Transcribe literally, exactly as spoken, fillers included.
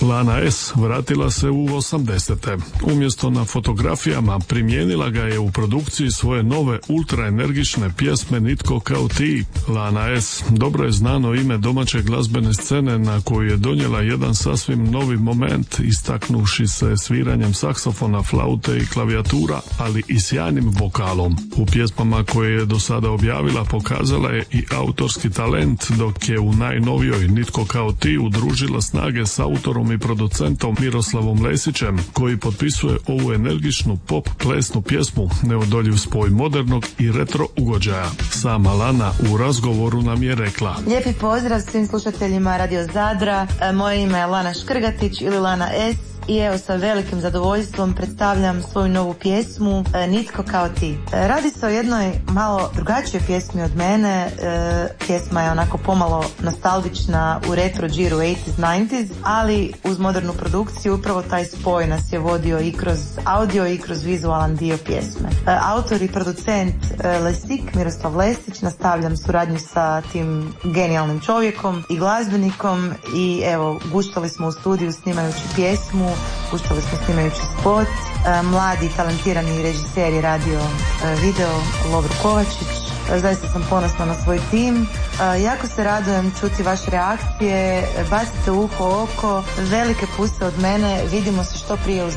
Lana S. vratila se u osamdesete. Umjesto na fotografijama primijenila ga je u produkciji svoje nove ultraenergične pjesme Nitko kao ti. Lana S. dobro je znano ime domaće glazbene scene na koju je donijela jedan sasvim novi moment, istaknuši se sviranjem saksofona, flaute i klavijatura, ali i sjajnim vokalom. U pjesmama koje je do sada objavila pokazala je i autorski talent, dok je u najnovijoj Nitko kao ti udružila snage s autorom i producentom Miroslavom Lesićem, koji potpisuje ovu energičnu pop plesnu pjesmu, neodoljiv spoj modernog i retro ugođaja. Sama Lana u razgovoru nam je rekla: Lijepi pozdrav svim slušateljima Radio Zadra, moje ime je Lana Škrgatić ili Lana S. I evo, sa velikim zadovoljstvom predstavljam svoju novu pjesmu Nitko kao ti. Radi se o jednoj malo drugačijoj pjesmi od mene. E, pjesma je onako pomalo nostalgična u retro džiru osamdesetih, devedesetih, ali uz modernu produkciju. Upravo taj spoj nas je vodio i kroz audio i kroz vizualan dio pjesme. E, autor i producent e, Lesik, Miroslav Lesić, nastavljam suradnju sa tim genijalnim čovjekom i glazbenikom i evo, guštali smo u studiju snimajući pjesmu. Puštali smo snimajući spot. E, mladi, talentirani režiser je radio e, video Lovro Kovačić. E, zaista sam ponosna na svoj tim. E, jako se radujem čuti vaše reakcije. Bacite uho oko. Velike puse od mene. Vidimo se što prije uz